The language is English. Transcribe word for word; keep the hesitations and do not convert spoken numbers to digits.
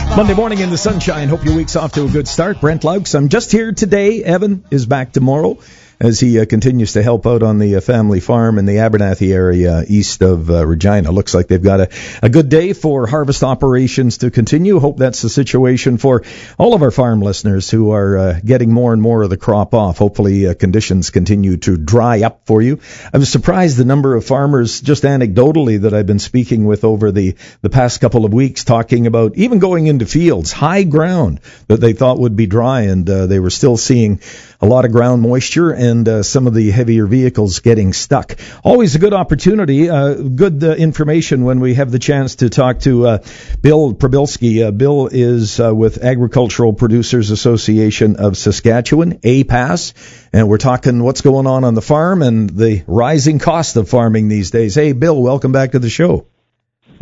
Monday morning in the sunshine. Hope your week's off to a good start. Brent Laux, I'm just here today. Evan is back tomorrow as he uh, continues to help out on the uh, family farm in the Abernathy area east of uh, Regina. Looks like they've got a, a good day for harvest operations to continue. Hope that's the situation for all of our farm listeners who are uh, getting more and more of the crop off. Hopefully uh, conditions continue to dry up for you. I was surprised the number of farmers, just anecdotally, that I've been speaking with over the, the past couple of weeks, talking about even going into fields, high ground that they thought would be dry, and uh, they were still seeing a lot of ground moisture and uh, some of the heavier vehicles getting stuck. Always a good opportunity, uh, good uh, information when we have the chance to talk to uh, Bill Prabilski. Uh, Bill is uh, with Agricultural Producers Association of Saskatchewan, A P A S, and we're talking what's going on on the farm and the rising cost of farming these days. Hey, Bill, welcome back to the show.